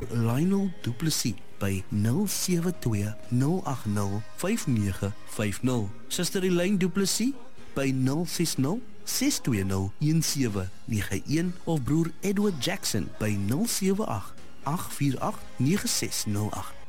Lionel Du Plessis by 072 080 5950. Suster Elaine Du Plessis by 060 620 1791 of broer Edward Jackson by 078 848 9608.